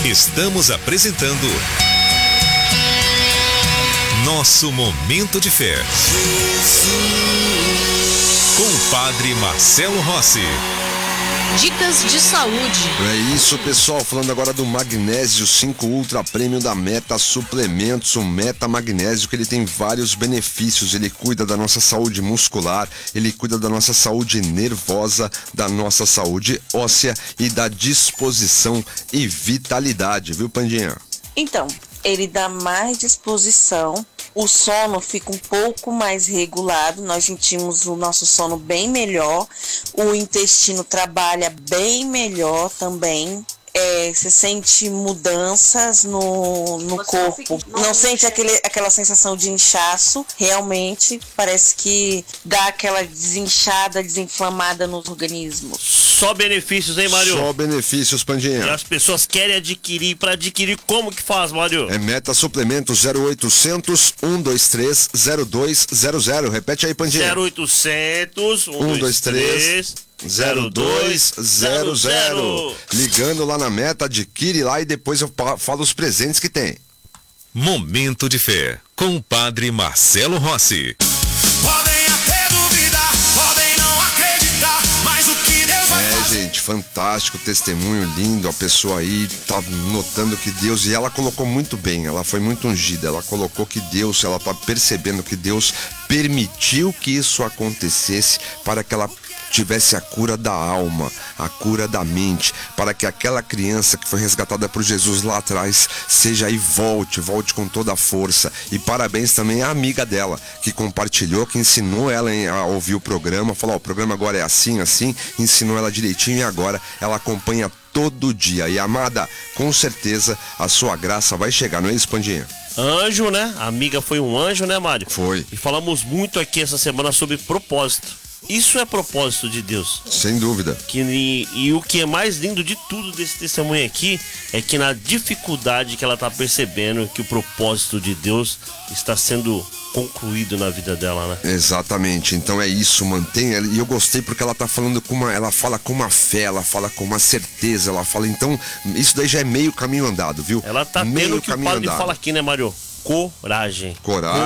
Estamos apresentando Nosso Momento de Fé, com o Padre Marcelo Rossi. Dicas de saúde. É isso, pessoal, falando agora do Magnésio 5 Ultra Premium da Meta Suplementos, o Meta Magnésio, que ele tem vários benefícios. Ele cuida da nossa saúde muscular, ele cuida da nossa saúde nervosa, da nossa saúde óssea e da disposição e vitalidade, viu, Pandinha? Então, ele dá mais disposição, o sono fica um pouco mais regulado, nós sentimos o nosso sono bem melhor, o intestino trabalha bem melhor também. Você sente mudanças no corpo, não sente aquela sensação de inchaço, realmente parece que dá aquela desinchada, desinflamada nos organismos. Só benefícios, hein, Mário? Só benefícios, Pandinha. E as pessoas querem adquirir, para adquirir como que faz, Mário? É Meta Suplementos 0800 123 0200, repete aí, Pandinha. 0800 123 0200. Ligando lá na Meta, adquire lá e depois eu falo os presentes que tem. Momento de Fé, com o Padre Marcelo Rossi. Podem até duvidar, podem não acreditar, mas o que Deus vai fazer. Gente, fantástico, testemunho lindo, a pessoa aí tá notando que Deus, e ela colocou muito bem, ela foi muito ungida, ela colocou que Deus, ela tá percebendo que Deus permitiu que isso acontecesse para que ela tivesse a cura da alma, a cura da mente, para que aquela criança que foi resgatada por Jesus lá atrás seja aí, volte com toda a força. E parabéns também à amiga dela, que compartilhou, que ensinou ela a ouvir o programa, falou, o programa agora é assim, ensinou ela direitinho e agora ela acompanha todo dia. E amada, com certeza a sua graça vai chegar, não é isso, Pandinha? Anjo, né? A amiga foi um anjo, né, Mário? Foi. E falamos muito aqui essa semana sobre propósito. Isso é propósito de Deus. Sem dúvida. E o que é mais lindo de tudo desse testemunho aqui é que na dificuldade que ela está percebendo que o propósito de Deus está sendo concluído na vida dela, né? Exatamente, então é isso, mantenha. E eu gostei porque ela tá falando ela fala com uma fé, ela fala com uma certeza, ela fala, então, isso daí já é meio caminho andado, viu? Ela tá tendo o que o padre fala aqui, né, Mário? Coragem.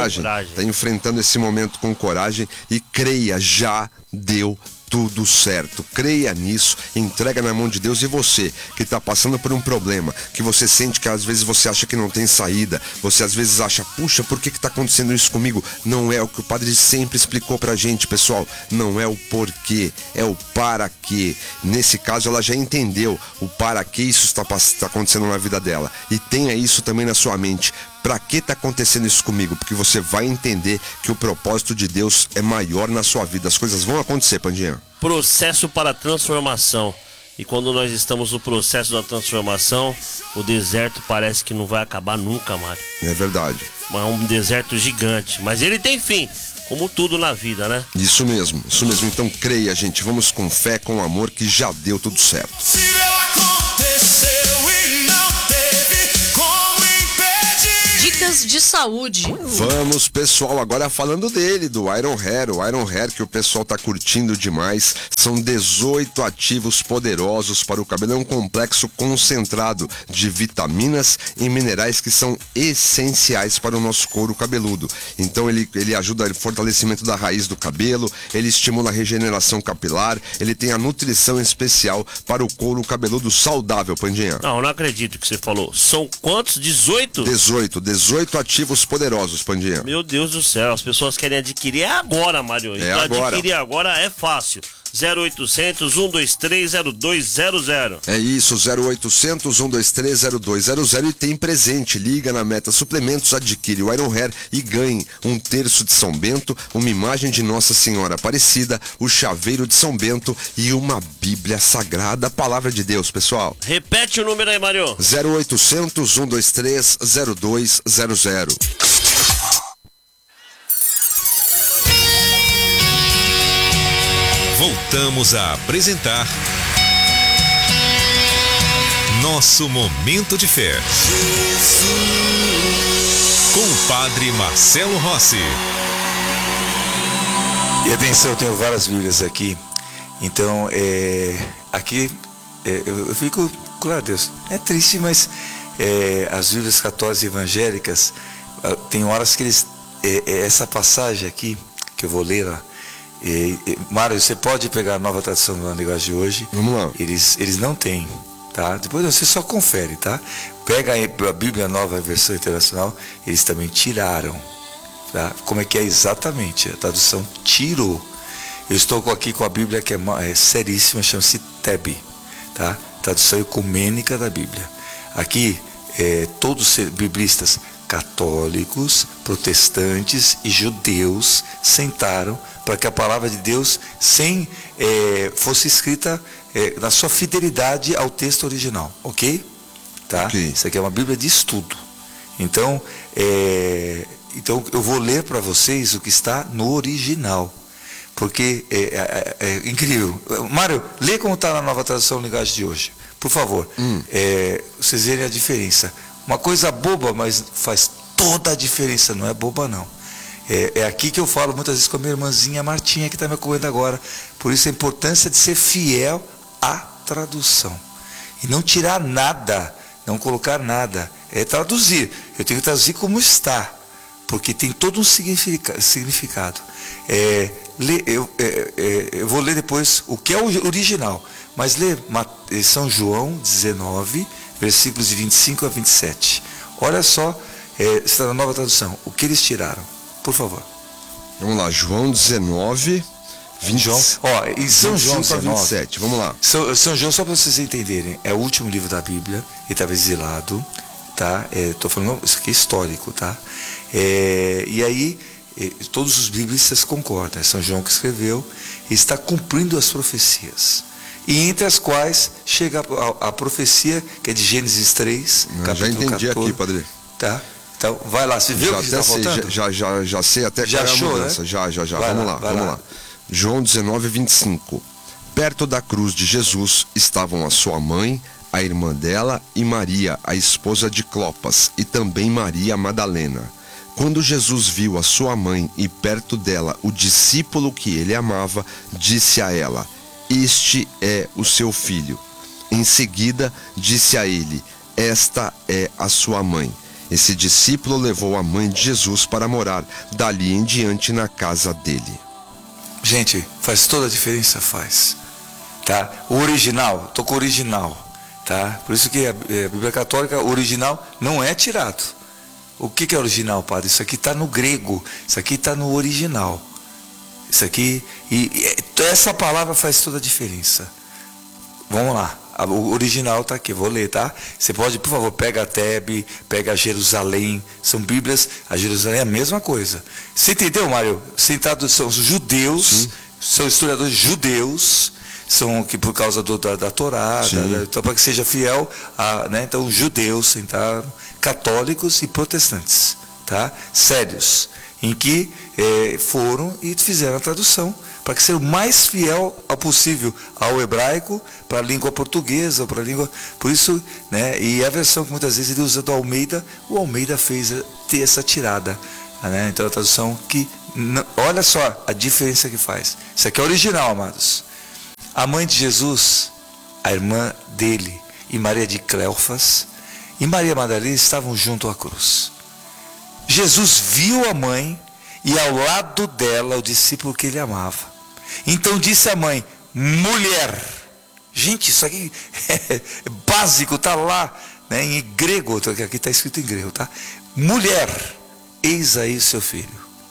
Tá enfrentando esse momento com coragem e creia, já deu tudo certo. Creia nisso, entrega na mão de Deus. E você que está passando por um problema, que você sente que às vezes você acha que não tem saída, você às vezes acha, puxa, por que está acontecendo isso comigo? Não é o que o padre sempre explicou pra gente, pessoal. Não é o porquê, é o para quê. Nesse caso ela já entendeu o para que isso está acontecendo na vida dela. E tenha isso também na sua mente. Pra que está acontecendo isso comigo? Porque você vai entender que o propósito de Deus é maior na sua vida. As coisas vão acontecer, Pandinha. Processo para transformação. E quando nós estamos no processo da transformação, o deserto parece que não vai acabar nunca, Mário. É verdade. É um deserto gigante, mas ele tem fim, como tudo na vida, né? Isso mesmo. Então creia, gente. Vamos com fé, com amor, que já deu tudo certo. Se aconteceu e não teve como impedir. Dicas de saúde. Vamos, pessoal, agora falando dele, do Iron Hair. O Iron Hair que o pessoal tá curtindo demais. São 18 ativos poderosos para o cabelo. É um complexo concentrado de vitaminas e minerais que são essenciais para o nosso couro cabeludo. Então ele ajuda no fortalecimento da raiz do cabelo, ele estimula a regeneração capilar, ele tem a nutrição especial para o couro cabeludo saudável, Pandinha. Não acredito que você falou. São quantos? 18? 18 ativos poderosos, Pandinha. Meu Deus do céu, as pessoas querem adquirir agora, Mário. Então agora. Adquirir agora é fácil. 0800 123 0200. É isso, 0800 123 0200 e tem presente. Liga na Meta Suplementos, adquire o Iron Hair e ganhe um terço de São Bento, uma imagem de Nossa Senhora Aparecida, o chaveiro de São Bento e uma Bíblia Sagrada, a Palavra de Deus, pessoal. Repete o número aí, Mário. 0800 123 0200. Voltamos a apresentar Nosso Momento de Fé, com o Padre Marcelo Rossi. E atenção, eu tenho várias Bíblias aqui. Então, aqui eu fico glória a Deus. É triste, mas as Bíblias católicas e evangélicas, tem horas que eles... essa passagem aqui, que eu vou ler lá, Mário, você pode pegar a Nova Tradução da Linguagem de hoje. Vamos lá. Eles não têm, tá? Depois você só confere, tá? Pega a Bíblia Nova, a versão internacional, eles também tiraram, tá? Como é que é exatamente? A tradução tirou. Eu estou aqui com a Bíblia que é seríssima, chama-se TEB, tá? Tradução ecumênica da Bíblia. Aqui, todos os biblistas católicos, protestantes e judeus sentaram para que a palavra de Deus fosse escrita na sua fidelidade ao texto original, ok? Tá? Okay. Isso aqui é uma Bíblia de estudo. Então eu vou ler para vocês o que está no original, porque é incrível. Mário, lê como está na Nova Tradução Linguagem de hoje, por favor. Vocês verem a diferença. Uma coisa boba, mas faz toda a diferença, não é boba não. É aqui que eu falo muitas vezes com a minha irmãzinha Martinha, que está me acompanhando agora. Por isso a importância de ser fiel à tradução. E não tirar nada, não colocar nada. É traduzir. Eu tenho que traduzir como está, porque tem todo um significado. Eu vou ler depois o que é o original, mas lê São João 19, versículos de 25 a 27. Olha só, está na Nova Tradução, o que eles tiraram, por favor. Vamos lá, João 19, 20, em São João 19, 27, vamos lá. São João, só para vocês entenderem, é o último livro da Bíblia, ele estava exilado, tá? Estou falando, isso aqui é histórico, tá? E aí, todos os biblistas concordam, é São João que escreveu, e está cumprindo as profecias. E entre as quais chega a profecia, que é de Gênesis 3, capítulo já entendi 14. aqui, padre. Tá? Então, vai lá, você viu o que está faltando? Já sei até já qual é a achou, mudança. Né? Já. Vamos lá. João 19, 25. Perto da cruz de Jesus estavam a sua mãe, a irmã dela e Maria, a esposa de Clopas, e também Maria Madalena. Quando Jesus viu a sua mãe e perto dela o discípulo que ele amava, disse a ela: "Este é o seu filho." Em seguida, disse a ele: "Esta é a sua mãe." Esse discípulo levou a mãe de Jesus para morar dali em diante na casa dele. Gente, faz toda a diferença, faz. Tá? O original, tô com o original, tá? Por isso que a Bíblia Católica, o original não é tirado. O que é original, padre? Isso aqui está no grego, isso aqui está no original. Isso aqui, essa palavra faz toda a diferença. Vamos lá, o original está aqui, vou ler, tá? Você pode, por favor, pega a Tebe, pega a Jerusalém, são Bíblias, a Jerusalém é a mesma coisa. Você entendeu, Mário? São os judeus, sim, são historiadores judeus, são que por causa da Torá, então para que seja fiel, né? Então judeus sentaram, católicos e protestantes, tá? Sérios, em que foram e fizeram a tradução, para que seja o mais fiel ao possível ao hebraico, para a língua portuguesa, para a língua... Por isso, né, e a versão que muitas vezes ele usa do Almeida, o Almeida fez ter essa tirada, né? Então a tradução que... Olha só a diferença que faz. Isso aqui é original, amados. A mãe de Jesus, a irmã dele, e Maria de Cleofas, e Maria Madalena estavam junto à cruz. Jesus viu a mãe e ao lado dela o discípulo que ele amava. Então disse a mãe: mulher. Gente, isso aqui é básico, está lá, né, em grego, aqui está escrito em grego, tá? Mulher, eis aí seu filho.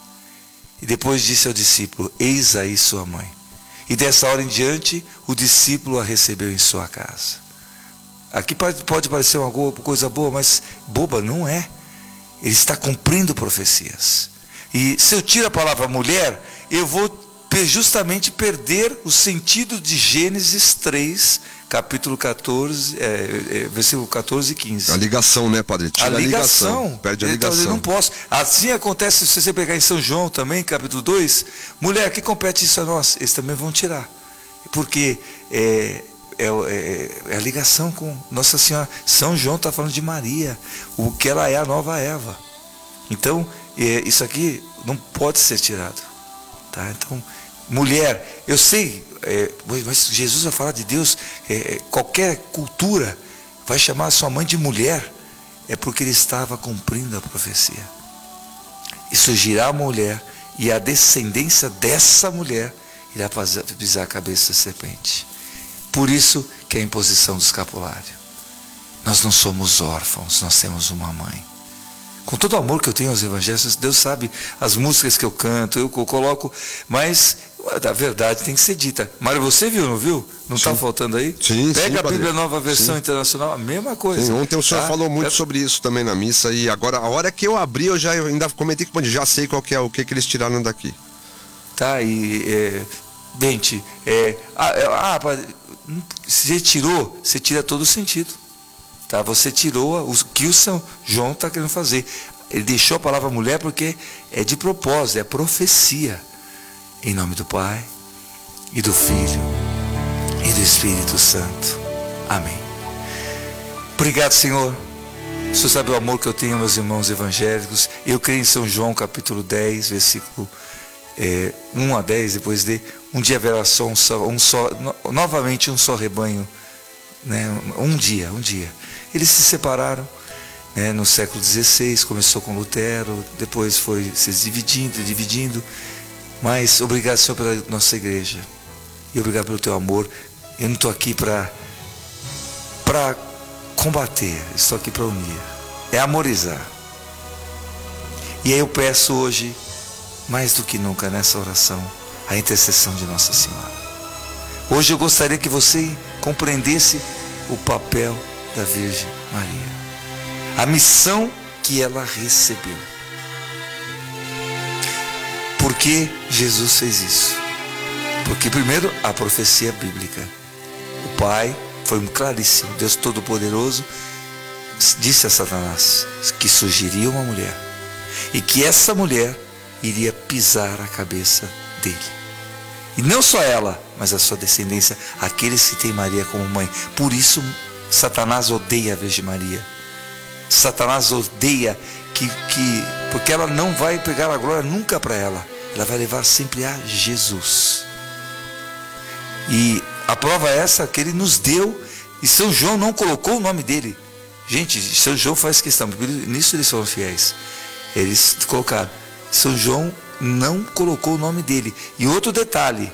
E depois disse ao discípulo: eis aí sua mãe. E dessa hora em diante, o discípulo a recebeu em sua casa. Aqui pode parecer uma coisa boa, mas boba não é. Ele está cumprindo profecias. E se eu tiro a palavra mulher, eu vou justamente perder o sentido de Gênesis 3, capítulo 14, versículo 14 e 15. A ligação, né, padre? Tira a ligação. Perde a ligação. Eu não posso. Assim acontece se você pegar em São João também, capítulo 2, mulher, que compete isso a nós? Eles também vão tirar. Porque é a ligação com Nossa Senhora. São João está falando de Maria, o que ela é a nova Eva. Então, isso aqui não pode ser tirado. Tá? Então, mulher, eu sei, mas Jesus vai falar de Deus, qualquer cultura vai chamar sua mãe de mulher, é porque ele estava cumprindo a profecia. E surgirá a mulher, e a descendência dessa mulher irá pisar a cabeça da serpente. Por isso que é a imposição do escapulário. Nós não somos órfãos, nós temos uma mãe. Com todo o amor que eu tenho aos evangelhos, Deus sabe as músicas que eu canto, eu coloco, mas a verdade tem que ser dita. Mário, você viu, não viu? Não está faltando aí? Sim, Pega a padre. Bíblia Nova Versão Sim. Internacional, a mesma coisa. Sim, ontem o senhor tá? falou muito sobre isso também na missa, e agora, a hora que eu abri, eu ainda comentei com o padre, já sei qual que é, o que eles tiraram daqui. Tá, e Bente, você tirou, você tira todo o sentido. Tá? Você tirou o que o São João está querendo fazer. Ele deixou a palavra mulher porque é de propósito, é profecia. Em nome do Pai, e do Filho, e do Espírito Santo. Amém. Obrigado, Senhor. O Senhor sabe o amor que eu tenho, meus irmãos evangélicos. Eu creio em São João, capítulo 10, versículo 1 a 10, depois de um dia haverá novamente um só rebanho, né? Um dia. Eles se separaram, né? No século XVI, começou com Lutero, depois foi se dividindo, mas obrigado, Senhor, pela nossa igreja, e obrigado pelo teu amor. Eu não estou aqui para combater, estou aqui para unir, é amorizar. E aí eu peço hoje, mais do que nunca nessa oração, a intercessão de Nossa Senhora. Hoje eu gostaria que você compreendesse o papel da Virgem Maria, a missão que ela recebeu. Por que Jesus fez isso? Porque primeiro a profecia bíblica. O Pai foi claríssimo, Deus Todo-Poderoso disse a Satanás que surgiria uma mulher, e que essa mulher iria pisar a cabeça dele. E não só ela, mas a sua descendência, aqueles que têm Maria como mãe. Por isso Satanás odeia a Virgem Maria. Satanás odeia porque ela não vai pegar a glória nunca para ela. Ela vai levar sempre a Jesus. E a prova é essa que ele nos deu, e São João não colocou o nome dele. Gente, São João faz questão, nisso eles são fiéis. Eles colocaram, São João não colocou o nome dele. E outro detalhe,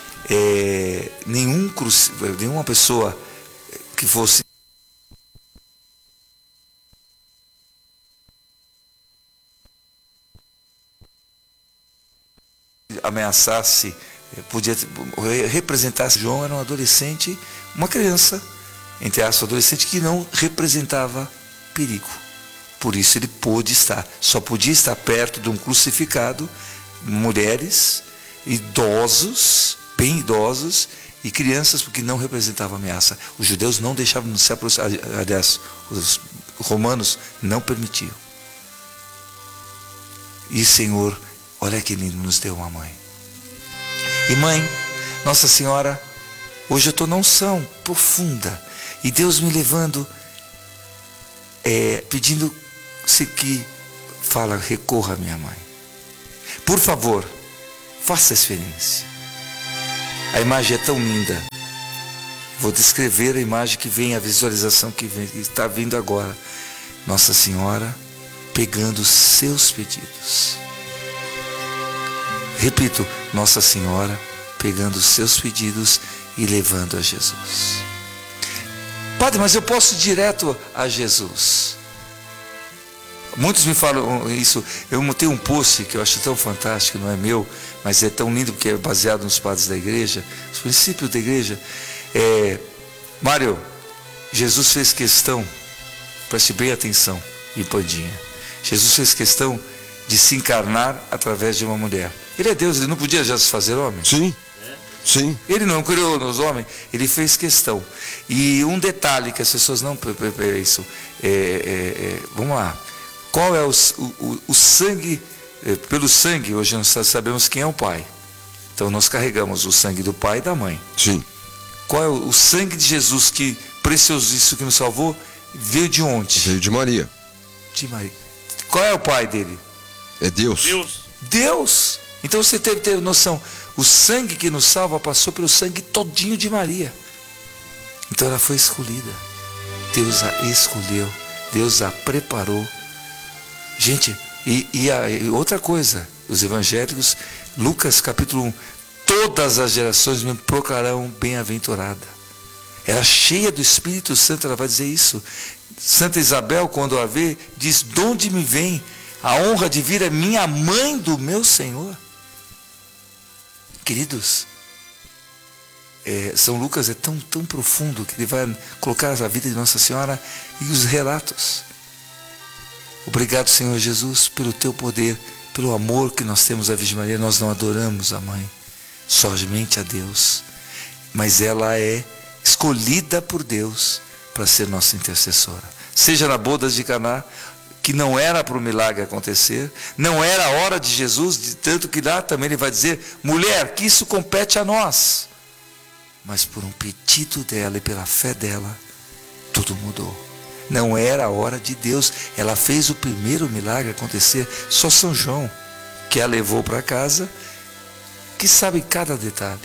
nenhuma pessoa que fosse ameaçasse, podia representar. João era um adolescente, uma criança, entre aspas, adolescente, que não representava perigo. Por isso ele só podia estar perto de um crucificado, mulheres, idosos, bem idosos, e crianças, porque não representava ameaça. Os judeus não deixavam se aproximar, aliás, os romanos não permitiam. E Senhor, olha que lindo, nos deu uma mãe. E mãe, Nossa Senhora, hoje eu estou na unção profunda, e Deus me levando, pedindo-se que recorra a minha mãe. Por favor, faça a experiência. A imagem é tão linda. Vou descrever a imagem que vem, a visualização que está vindo agora. Nossa Senhora pegando os seus pedidos. Repito, Nossa Senhora pegando os seus pedidos e levando a Jesus. Padre, mas eu posso ir direto a Jesus. Muitos me falam isso. Eu montei um post que eu acho tão fantástico, não é meu, mas é tão lindo porque é baseado nos padres da igreja, os princípios da igreja. Mário, Jesus fez questão, preste bem atenção, e Pandinha, Jesus fez questão de se encarnar através de uma mulher. Ele é Deus, ele não podia já se fazer homem? Sim. Sim. Ele não criou nos homens, ele fez questão. E um detalhe que as pessoas não isso, vamos lá. Qual é o sangue? Pelo sangue, hoje nós sabemos quem é o Pai. Então nós carregamos o sangue do Pai e da Mãe. Sim. Qual é o sangue de Jesus, que preciosíssimo, que nos salvou? Veio de onde? Veio de Maria. De Maria. Qual é o Pai dele? É Deus. Deus. Então você teve noção, o sangue que nos salva passou pelo sangue todinho de Maria. Então ela foi escolhida. Deus a escolheu, Deus a preparou. Gente, e outra coisa, os evangélicos, Lucas capítulo 1, todas as gerações me proclararão bem-aventurada. Ela cheia do Espírito Santo, ela vai dizer isso. Santa Isabel, quando a vê, diz: de onde me vem a honra de vir a minha mãe do meu Senhor? Queridos, São Lucas é tão profundo que ele vai colocar a vida de Nossa Senhora e os relatos. Obrigado, Senhor Jesus, pelo teu poder, pelo amor que nós temos à Virgem Maria. Nós não adoramos a mãe, somente a Deus, mas ela é escolhida por Deus para ser nossa intercessora. Seja na bodas de Caná, que não era para o milagre acontecer, não era a hora de Jesus, de tanto que lá também ele vai dizer: mulher, que isso compete a nós. Mas por um pedido dela e pela fé dela, tudo mudou. Não era a hora de Deus. Ela fez o primeiro milagre acontecer. Só São João, que a levou para casa, que sabe cada detalhe.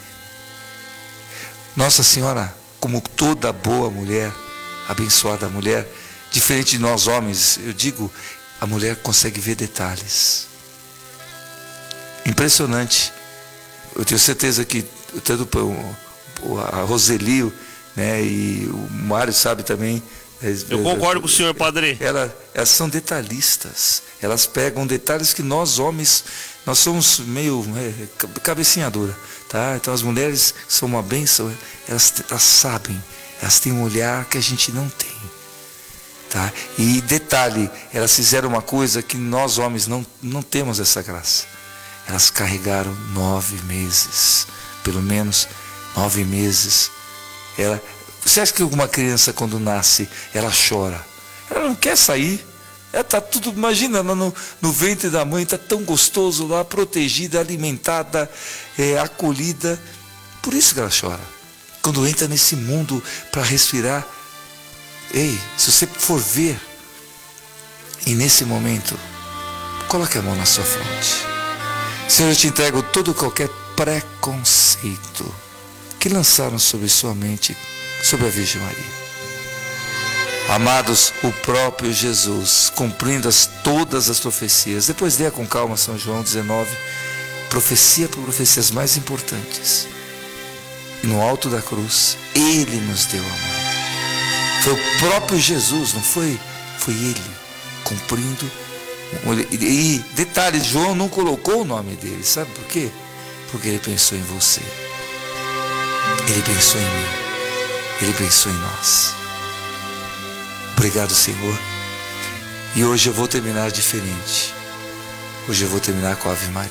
Nossa Senhora, como toda boa mulher, abençoada mulher, diferente de nós homens, eu digo, a mulher consegue ver detalhes. Impressionante. Eu tenho certeza que tanto a Roselio, né, e o Mário sabe também. Eu concordo com o senhor, padre. Elas são detalhistas. Elas pegam detalhes que nós homens, nós somos meio cabecinha dura, tá? Então as mulheres são uma bênção. Elas sabem, elas têm um olhar que a gente não tem, tá? E detalhe, elas fizeram uma coisa que nós homens não temos essa graça. Elas carregaram 9 meses, pelo menos 9 meses. Você acha que uma criança, quando nasce, ela chora? Ela não quer sair. Ela está tudo, imagina, ela no ventre da mãe, está tão gostoso lá, protegida, alimentada, acolhida. Por isso que ela chora. Quando entra nesse mundo para respirar, se você for ver, e nesse momento, coloque a mão na sua fronte. Senhor, eu te entrego todo qualquer preconceito que lançaram sobre sua mente, sobre a Virgem Maria. Amados, o próprio Jesus, cumprindo todas as profecias. Depois leia com calma São João 19, profecia por profecias mais importantes. E no alto da cruz, Ele nos deu a mão. Foi o próprio Jesus, não foi? Foi Ele, cumprindo. E detalhe, João não colocou o nome dele, sabe por quê? Porque ele pensou em você. Ele pensou em mim. Ele pensou em nós. Obrigado, Senhor. E hoje eu vou terminar diferente. Hoje eu vou terminar com a Ave Maria.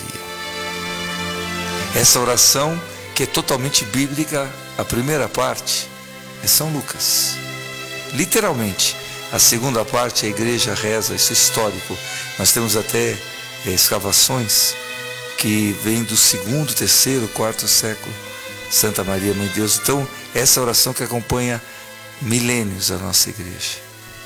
Essa oração, que é totalmente bíblica, a primeira parte é São Lucas. Literalmente. A segunda parte a igreja reza, isso é histórico. Nós temos até escavações que vêm do 2º, 3º, 4º século. Santa Maria, Mãe de Deus. Então, essa oração que acompanha milênios a nossa igreja.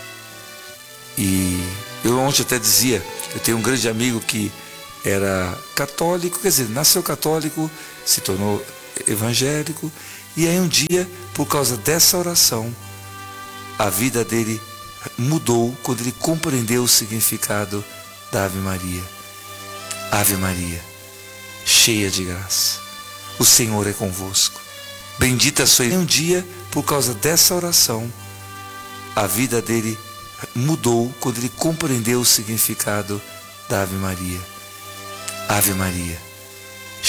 E eu ontem até dizia, eu tenho um grande amigo que era católico, quer dizer, nasceu católico, se tornou evangélico, e aí um dia, por causa dessa oração, a vida dele mudou quando ele compreendeu o significado da Ave Maria. Ave Maria, cheia de graça, o Senhor é convosco. Bendita sois. Um dia, por causa dessa oração, a vida dele mudou quando ele compreendeu o significado da Ave Maria. Ave Maria,